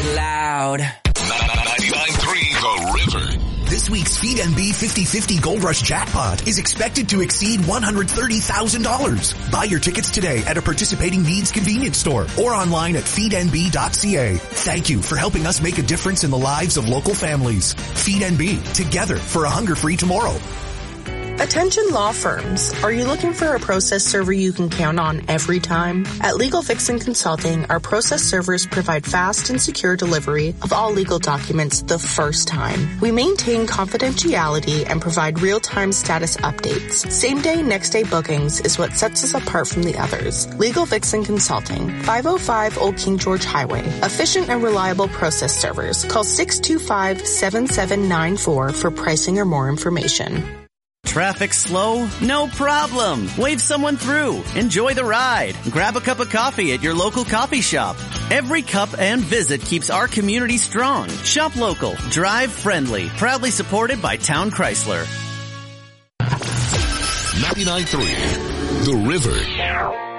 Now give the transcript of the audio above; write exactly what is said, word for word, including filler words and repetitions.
it loud. ninety-nine point three The River. This week's Feed N B fifty fifty Gold Rush jackpot is expected to exceed one hundred thirty thousand dollars. Buy your tickets today at a participating Needs convenience store or online at feed n b dot c a. Thank you for helping us make a difference in the lives of local families. Feed N B, together for a hunger-free tomorrow. Attention law firms. Are you looking for a process server you can count on every time? At Legal Fixin' Consulting, our process servers provide fast and secure delivery of all legal documents the first time. We maintain confidentiality and provide real-time status updates. Same-day, next-day bookings is what sets us apart from the others. Legal Fixin' Consulting, five oh five Old King George Highway. Efficient and reliable process servers. Call six two five, seven seven nine four for pricing or more information. Traffic slow? No problem. Wave someone through. Enjoy the ride. Grab a cup of coffee at your local coffee shop. Every cup and visit keeps our community strong. Shop local. Drive friendly. Proudly supported by Town Chrysler. ninety-nine point three The River.